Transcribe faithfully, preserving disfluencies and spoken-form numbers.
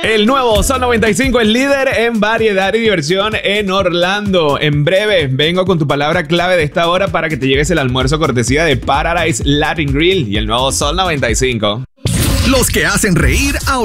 El nuevo Sol noventa y cinco es líder en variedad y diversión en Orlando. En breve vengo con tu palabra clave de esta hora para que te lleves el almuerzo cortesía de Paradise Latin Grill y el nuevo Sol noventa y cinco. Los que hacen reír a